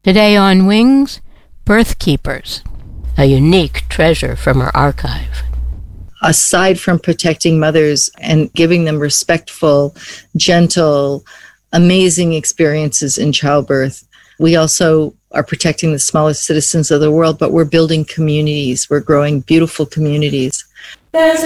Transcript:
Today on Wings, Birth Keepers, a unique treasure from our archive. Aside from protecting mothers and giving them respectful, gentle, amazing experiences in childbirth, we also are protecting the smallest citizens of the world, but we're building communities. We're growing beautiful communities.